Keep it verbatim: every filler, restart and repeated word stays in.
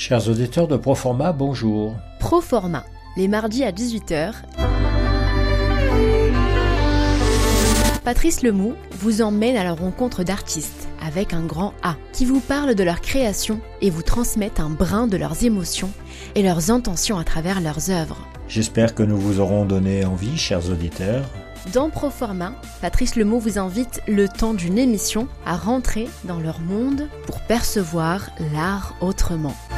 Chers auditeurs de Proforma, bonjour. Proforma, les mardis à dix-huit heures. Patrice Lemoux vous emmène à la rencontre d'artistes, avec un grand A, qui vous parlent de leur création et vous transmettent un brin de leurs émotions et leurs intentions à travers leurs œuvres. J'espère que nous vous aurons donné envie, chers auditeurs. Dans Proforma, Patrice Lemoux vous invite le temps d'une émission à rentrer dans leur monde pour percevoir l'art autrement.